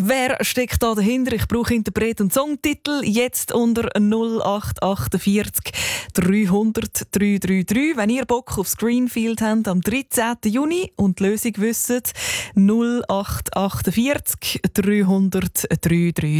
Wer steckt da dahinter? Ich brauche Interpret und Songtitel jetzt unter 0848 300 333. Wenn ihr Bock aufs Greenfield habt am 13. Juni und die Lösung wisst, 0848 300 333.